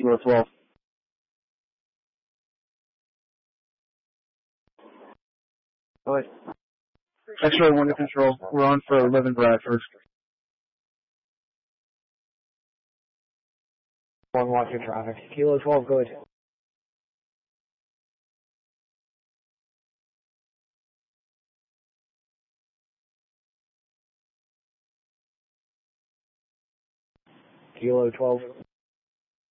Kilo 12. Go ahead. X-ray 1 to control. We're on for 11 Bradford. 1 watching traffic. Kilo 12, go ahead. Kilo 12.